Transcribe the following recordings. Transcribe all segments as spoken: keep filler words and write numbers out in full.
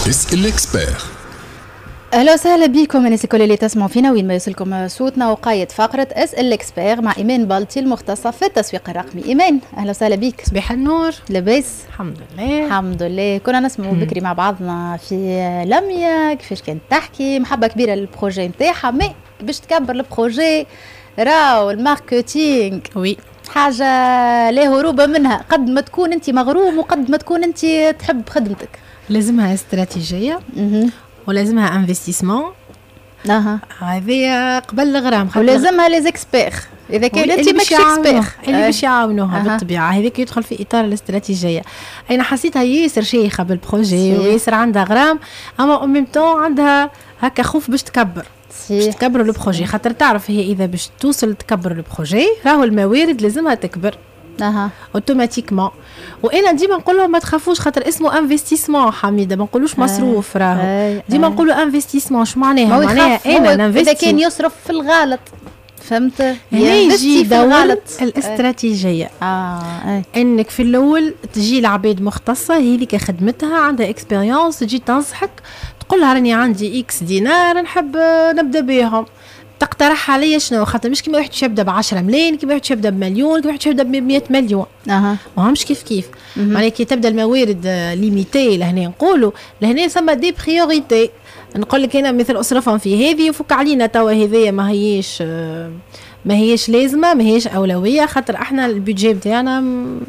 اسأل الاكسبير. اهلا وسهلا بكم الناس الكل اللي تسمعوا فينا وين ما يوصلكم صوتنا. وقايد فقره اسال الاكسبير مع ايمان بالتي المختصه في التسويق الرقمي. ايمان اهلا وسهلا بك. صباح النور. لاباس؟ الحمد لله الحمد لله. كنا نسمعوا بكري مع بعضنا في لميا كيفاش كانت تحكي محبه كبيره للبروجي نتاعها، مي باش تكبر البروجي راو الماركتينغ وي حاجه لا هروب منها، قد ما تكون انت مغروم وقد ما تكون انت تحب خدمتك. لازمها استراتيجيه ولازمها انفستيسمون. اها هذه قبل الغرام، ولازمها لي زيكسبير اذا كان انت ماكش اكسبير اللي باش يعاونوها بالطبيعه. هذيك يدخل في اطار الاستراتيجيه. انا حسيتها ياسر شيخه بالبروجي وياسر عندها غرام، اما ميم طون عندها هكا خوف باش تكبر باش تكبر البروجي، خاطر تعرف هي اذا باش توصل تكبر البروجي راهو الموارد لازمها تكبر اها اوتوماتيكمون. وانا ديما نقول لهم ما تخافوش خاطر اسمه انفستيسمون حميده، ما نقولوش مصروف. راهو ديما نقولوا انفستيسمون. شو معناها؟ معناها انا اذا كان يصرف في الغلط، فهمت؟ يجي دور الاستراتيجيه. اه انك في الاول تجي لعباد مختصه هذيك خدمتها عندها اكسبيريونس، تجي تنصحك تقول لها راني عندي اكس دينار نحب نبدا بهم، تقترح عليا شنو، خاطر مش كيما واحد يبدا ب عشرة ملايين، كيما واحد يبدا بمليون، كيما واحد يبدا ب مية مليون. اها ما همش كيف كيف. معناها كي تبدا الموارد ليميتي لهنا نقولوا لهنا ثم دي بريوريتي. نقول لك انا مثل اصرفهم في هذه وفك علينا توا هذيا ما هيش ما هيش لازمه، ما هيش اولويه، خاطر احنا البيدجي نتاعنا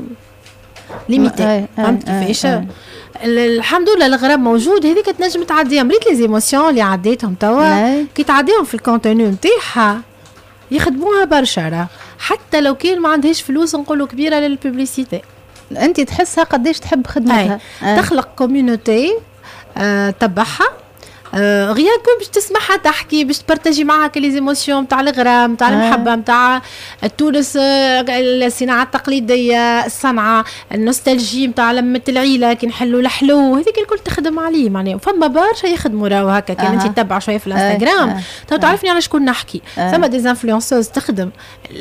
ليميتي. فهمت كيفاش؟ الحمد لله الغرام موجود، هذيك تنجم تعديها. مريت لي زيموسيون اللي عديتهم توا كي تعديهم في الكونتوني نتاعها يخدموها برشا، راه حتى لو كان ما عندهاش فلوس نقولوا كبيره للببليسيتي. انت تحسها قديش تحب خدمتها. آه. تخلق كوميونيتي آه تبعها آه غير كون باش تسمعها تحكي، باش تبارتاجي معها كل زيموسيون تاع الغرام تاع المحبه نتاع تونس، الصناعه التقليديه، الصنعه، النوستالجي نتاع لمه العيله كي نحلوا الحلو، هذيك الكل تخدم عليه. معناها فما برشا يخدموا راهو هكا. كان انت تتبع شويه في الانستغرام تو تعرفني على شكون نحكي. ثم دي انفلونسوز تخدم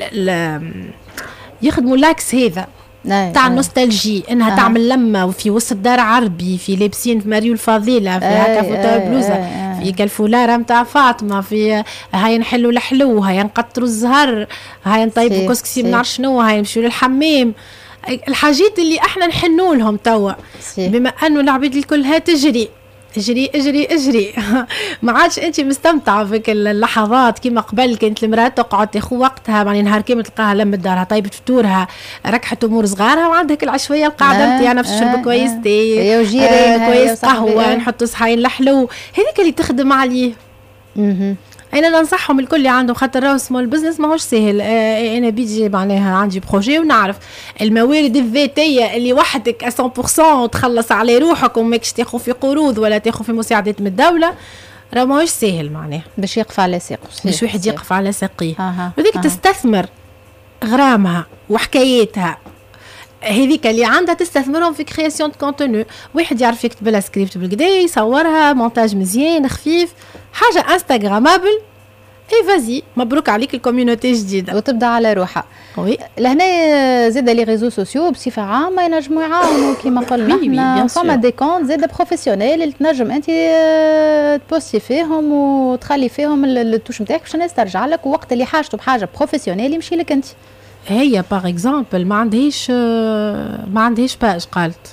يخدموا لاكس هذا تاع النوستالجي، انها تعمل لمه وفي وسط دار عربي، في لابسين في ماريو الفضيله، في هكا فوتو بلوزه، في كالفولاره نتاع فاطمه، في هاي نحلوا الحلو، هاي نقطروا الزهر، هاي نطيبوا كسكسي ما نعرف شنو، هاي نمشيو للحمام. الحاجات اللي احنا نحنوا لهم توا، بما انه العباد الكلها تجري اجري اجري اجري ما عادش انت مستمتعه بك اللحظات كيما قبل. كانت المراه تقعد تاخذ وقتها، يعني نهار كامل تلقاها لمت دارها طيبت فطورها ركحت امور صغارها وعندها هيك العشويه القاعده نتاعنا باش نشرب كويس تي آه كويس قهوه نحطوا صحاين الحلو، هذيك اللي تخدم عليه. انا ننصحهم الكل اللي عندهم، خاطر راهو سمول بزنس ماهوش سهل. آه انا بيجي معناها عندي بروجي ونعرف الموارد الذاتيه اللي وحدك مية بالمية تخلص على روحك وماكش تاخذ في قروض ولا تاخذ في مساعدات من الدوله، راه ماهوش سهل. معناها باش يقف على ساقه، باش واحد يقف على ساقيه وذيك تستثمر غرامها وحكاياتها هذيك اللي عندها تستثمرهم في كرياسيون كونتوني. واحد يعرف يكتب لها سكريبت بالكدا، يصورها مونتاج مزيان خفيف، حاجه انستغرامابل، اي فازي مبروك عليك الكوميونيتي جديده وتبدا على روحها. وي لهنا زاد لي ريزو سوسيو بصفه عامه ينجموا يعاونوا كيما قلنا احنا. فما دي كونت زاد بروفيسيونيل اللي تنجم انت تبوستي فيهم وتخلي فيهم التوش نتاعك باش الناس ترجع لك، ووقت اللي حاجته بحاجه بروفيسيونيل يمشي لك انت. هي باغ اكزومبل ما عندهاش ما عندهاش باج قالت